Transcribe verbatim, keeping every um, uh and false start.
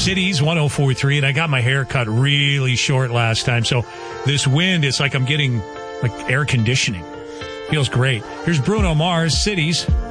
Cities one oh four point three, and I got my hair cut really short last time. So this wind, it's like I'm getting like air conditioning. Feels great. Here's Bruno Mars, Cities.